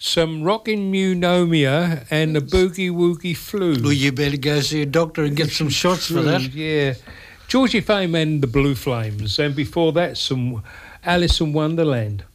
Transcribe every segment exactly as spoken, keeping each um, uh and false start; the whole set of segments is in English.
some rockin' pneumonia and a boogie woogie flu. Well, you better go see a doctor and get some shots for that. Yeah. Georgie Fame and the Blue Flames. And before that, some Alice in Wonderland.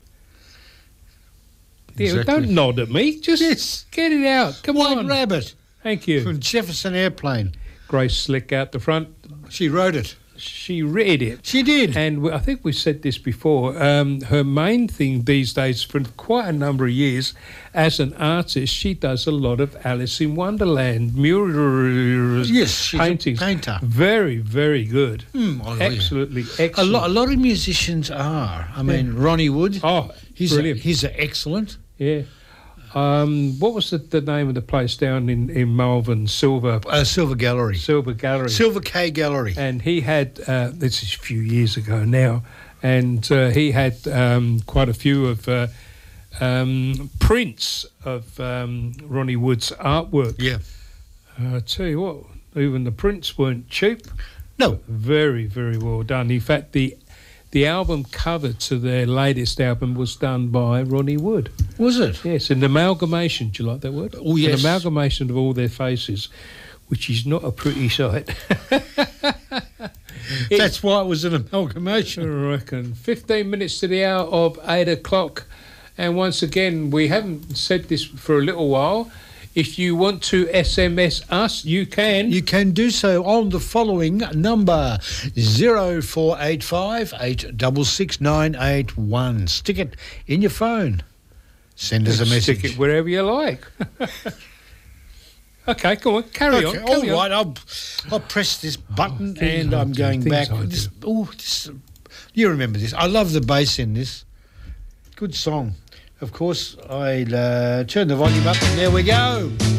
Exactly. Yeah, don't nod at me. Just Yes. get it out. Come White on. Rabbit Thank you. from Jefferson Airplane. Grace Slick out the front. She wrote it. She read it. She did. And we- I think we said this before. Um, her main thing these days, for quite a number of years, as an artist, she does a lot of Alice in Wonderland murals, Yes, she's paintings. a painter. Very, very good. Mm, oh, yeah. Absolutely A excellent. lot, a lot of musicians are. I mean, Ronnie Wood. Oh, he's brilliant. A, he's a excellent. Yeah. Um, what was the, the name of the place down in, in Melbourne? Silver Uh, Silver Gallery. Silver Gallery. Silver K Gallery. And he had, uh, this is a few years ago now, and uh, he had um, quite a few of uh, um, prints of um, Ronnie Wood's artwork. Yeah. Uh, I tell you what, even the prints weren't cheap. No. Very, very well done. In fact, the the album cover to their latest album was done by Ronnie Wood. Was it? Yes, an amalgamation. Do you like that word? Oh, yes. An amalgamation of all their faces, which is not a pretty sight. That's why it was an amalgamation. I reckon. fifteen minutes to the hour of eight o'clock. And once again, we haven't said this for a little while. If you want to S M S us, you can. You can do so on the following number, zero four eight five, eight six six, nine eight one. Stick it in your phone. Send us a message. Stick it wherever you like. Okay, come on, carry Okay, on. all Carry right, on. I'll, I'll press this button Oh, things and I I'm do, going things back. I This, do. oh, this, you remember this. I love the bass in this. Good song. Of course, I'll uh, turn the volume up and there we go.